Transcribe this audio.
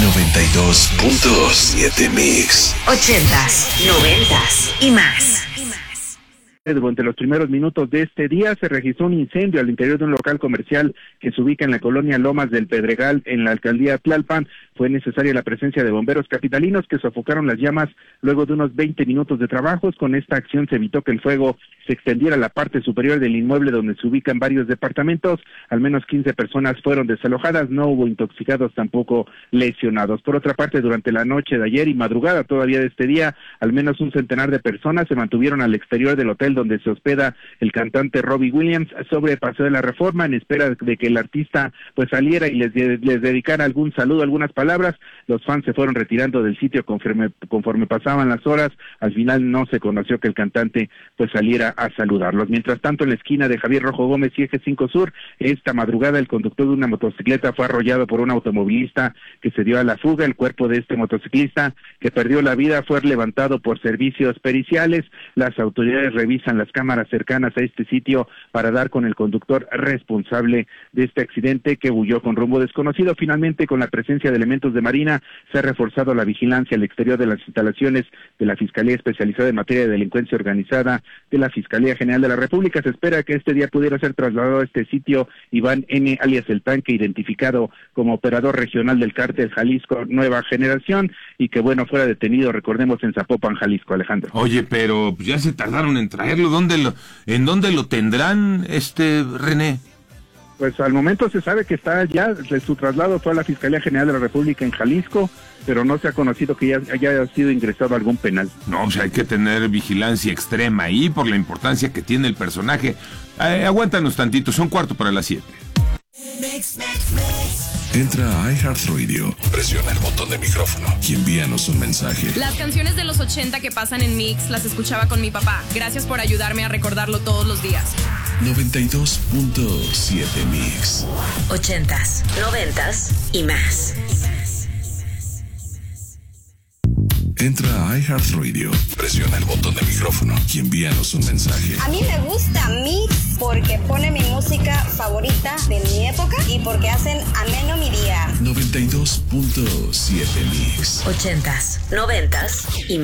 92.7 Mix. 80s, 90s y más. Durante los primeros minutos de este día se registró un incendio al interior de un local comercial que se ubica en la colonia Lomas del Pedregal, en la alcaldía Tlalpan. Fue necesaria la presencia de bomberos capitalinos que sofocaron las llamas luego de unos 20 minutos de trabajos. Con esta acción se evitó que el fuego se extendiera a la parte superior del inmueble donde se ubican varios departamentos. Al menos 15 personas fueron desalojadas, no hubo intoxicados, tampoco lesionados. Por otra parte, durante la noche de ayer y madrugada todavía de este día, al menos un centenar de personas se mantuvieron al exterior del hotel donde se hospeda el cantante Robbie Williams sobre Paseo de la Reforma, en espera de que el artista pues saliera y les dedicara algún saludo, algunas palabras. Los fans se fueron retirando del sitio conforme pasaban las horas. Al final no se conoció que el cantante pues saliera a saludarlos. Mientras tanto, en la esquina de Javier Rojo Gómez y Eje 5 Sur, esta madrugada el conductor de una motocicleta fue arrollado por un automovilista que se dio a la fuga. El cuerpo de este motociclista que perdió la vida fue levantado por servicios periciales. Las autoridades revisan las cámaras cercanas a este sitio para dar con el conductor responsable de este accidente que huyó con rumbo desconocido. Finalmente, con la presencia de elementos de Marina, se ha reforzado la vigilancia al exterior de las instalaciones de la Fiscalía Especializada en Materia de Delincuencia Organizada de la Fiscalía General de la República. Se espera que este día pudiera ser trasladado a este sitio Iván N., alias El Tanque, identificado como operador regional del cártel Jalisco Nueva Generación, y que fuera detenido, recordemos, en Zapopan, Jalisco, Alejandro. Oye, pero ya se tardaron en traerlo. ¿En dónde lo tendrán, René? Pues al momento se sabe que está ya, su traslado fue a la Fiscalía General de la República en Jalisco, pero no se ha conocido que ya haya sido ingresado a algún penal. No, o sea, hay que tener vigilancia extrema ahí por la importancia que tiene el personaje. Aguántanos tantito, son 6:45. Entra a iHeartRadio, presiona el botón de micrófono y envíanos un mensaje. Las canciones de los 80 que pasan en Mix las escuchaba con mi papá. Gracias por ayudarme a recordarlo todos los días. 92.7 Mix. 80s, 90s y más. Entra a iHeartRadio, presiona el botón de micrófono y envíanos un mensaje. A mí me gusta Mix porque pone mi música favorita de mi época y porque hacen ameno mi día. 92.7 Mix. 80s, 90s y más.